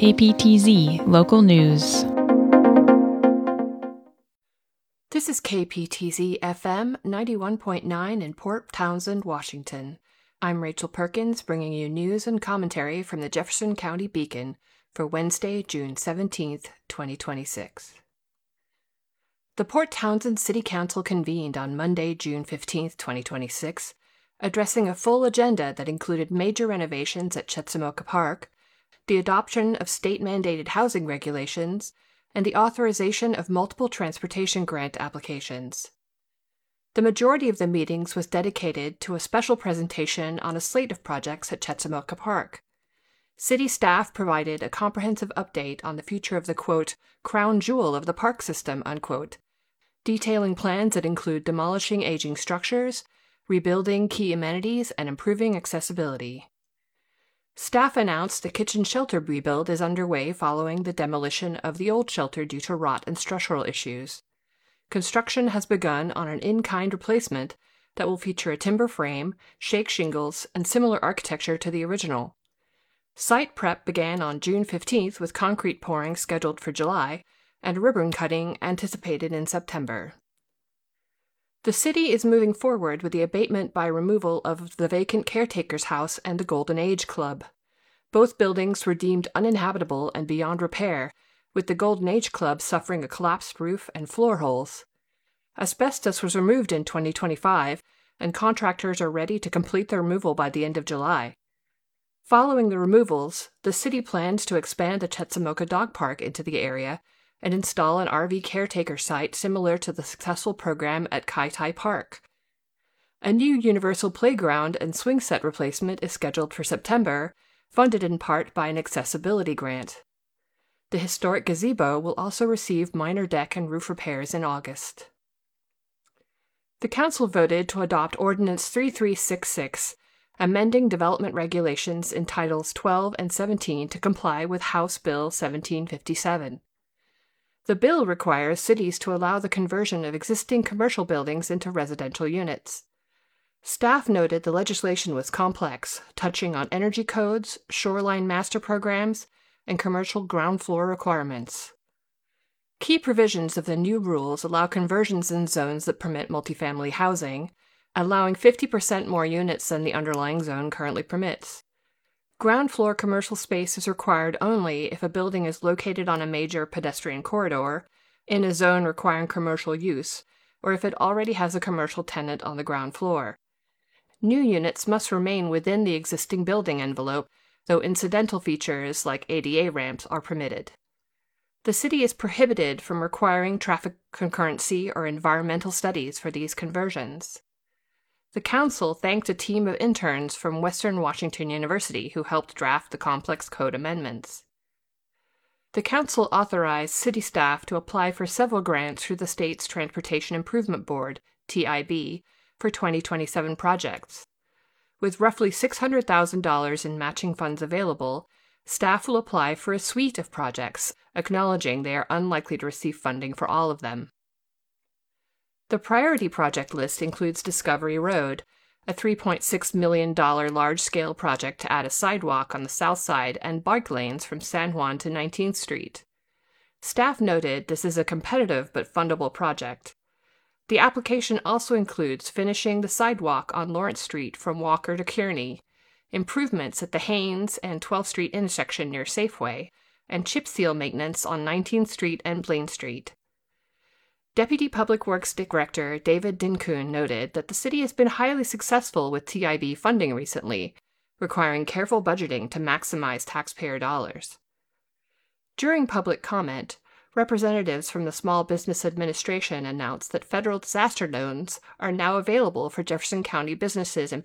KPTZ Local News. This is KPTZ FM 91.9 in Port Townsend, Washington. I'm Rachel Perkins, bringing you news and commentary from the Jefferson County Beacon for Wednesday, June 17th, 2026. The Port Townsend City Council convened on Monday, June 15th, 2026, addressing a full agenda that included major renovations at Chetzemoka Park, the adoption of state-mandated housing regulations, and the authorization of multiple transportation grant applications. The majority of the meetings was dedicated to a special presentation on a slate of projects at Chetzemoka Park. City staff provided a comprehensive update on the future of the, quote, crown jewel of the park system, unquote, detailing plans that include demolishing aging structures, rebuilding key amenities, and improving accessibility. Staff announced the kitchen shelter rebuild is underway following the demolition of the old shelter due to rot and structural issues. Construction has begun on an in-kind replacement that will feature a timber frame, shake shingles, and similar architecture to the original. Site prep began on June 15th with concrete pouring scheduled for July and ribbon cutting anticipated in September. The city is moving forward with the abatement by removal of the vacant caretaker's house and the Golden Age Club. Both buildings were deemed uninhabitable and beyond repair, with the Golden Age Club suffering a collapsed roof and floor holes. Asbestos was removed in 2025, and contractors are ready to complete the removal by the end of July. Following the removals, the city plans to expand the Chetzemoka Dog Park into the area and install an RV caretaker site similar to the successful program at Kai Tai Park. A new universal playground and swing set replacement is scheduled for September, funded in part by an accessibility grant. The historic gazebo will also receive minor deck and roof repairs in August. The Council voted to adopt Ordinance 3366, amending development regulations in Titles 12 and 17 to comply with House Bill 1757. The bill requires cities to allow the conversion of existing commercial buildings into residential units. Staff noted the legislation was complex, touching on energy codes, shoreline master programs, and commercial ground floor requirements. Key provisions of the new rules allow conversions in zones that permit multifamily housing, allowing 50% more units than the underlying zone currently permits. Ground floor commercial space is required only if a building is located on a major pedestrian corridor, in a zone requiring commercial use, or if it already has a commercial tenant on the ground floor. New units must remain within the existing building envelope, though incidental features like ADA ramps are permitted. The city is prohibited from requiring traffic concurrency or environmental studies for these conversions. The Council thanked a team of interns from Western Washington University who helped draft the complex code amendments. The Council authorized city staff to apply for several grants through the state's Transportation Improvement Board, TIB, for 2027 projects. With roughly $600,000 in matching funds available, staff will apply for a suite of projects, acknowledging they are unlikely to receive funding for all of them. The priority project list includes Discovery Road, a $3.6 million large-scale project to add a sidewalk on the south side and bike lanes from San Juan to 19th Street. Staff noted this is a competitive but fundable project. The application also includes finishing the sidewalk on Lawrence Street from Walker to Kearney, improvements at the Haynes and 12th Street intersection near Safeway, and chip seal maintenance on 19th Street and Blaine Street. Deputy Public Works Director David Dinkoon noted that the city has been highly successful with TIB funding recently, requiring careful budgeting to maximize taxpayer dollars. During public comment, representatives from the Small Business Administration announced that federal disaster loans are now available for Jefferson County businesses